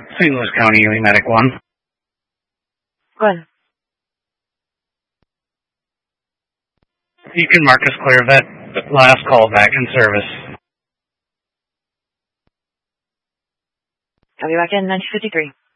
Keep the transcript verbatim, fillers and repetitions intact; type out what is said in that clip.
Saint Louis County, Ely Medic one. Go ahead. You can mark us clear vet. Last call back in service. I'll be back in nineteen fifty-three.